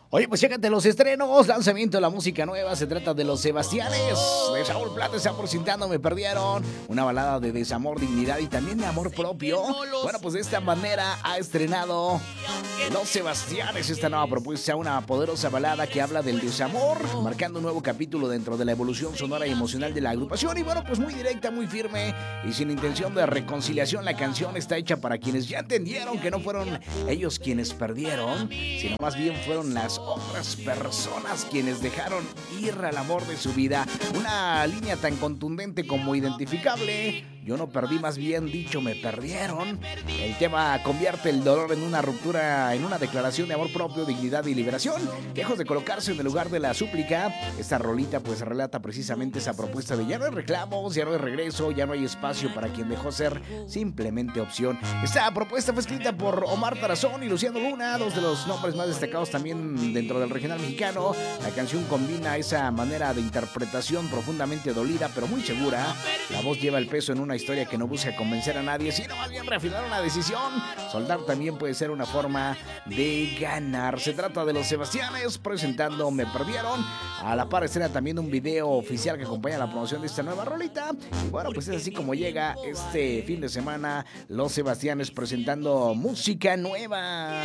Oye, pues chécate los estrenos, lanzamiento de la música nueva, se trata de Los Sebastianes, de Saúl Plata, está presentando Me Perdieron, una balada de desamor, dignidad y también de amor propio. Bueno, pues de esta manera ha estrenado Los Sebastianes, esta nueva propuesta, una poderosa balada que habla del desamor, marcando un nuevo capítulo dentro de la evolución sonora y emocional de la agrupación. Y bueno, pues muy directa, muy firme y sin intención de reconciliación. La canción está hecha para quienes ya entendieron que no fueron ellos quienes perdieron, sino más bien fueron las otras personas quienes dejaron ir al amor de su vida. Una línea tan contundente como identificable. Yo no perdí, más bien dicho, me perdieron. El tema convierte el dolor en una ruptura, en una declaración de amor propio, dignidad y liberación. Lejos de colocarse en el lugar de la súplica, esta rolita pues relata precisamente esa propuesta de ya no hay reclamos, ya no hay regreso, ya no hay espacio para quien dejó ser simplemente opción. Esta propuesta fue escrita por Omar Tarazón y Luciano Luna, dos de los nombres más destacados también dentro del regional mexicano. La canción combina esa manera de interpretación profundamente dolida pero muy segura. La voz lleva el peso en una historia que no busca convencer a nadie, sino más bien reafirmar una decisión. Soldar también puede ser una forma de ganar. Se trata de Los Sebastianes presentando Me Perdieron. A la par escena también un video oficial que acompaña la promoción de esta nueva rolita. Y bueno, pues es así como llega este fin de semana Los Sebastianes presentando música nueva.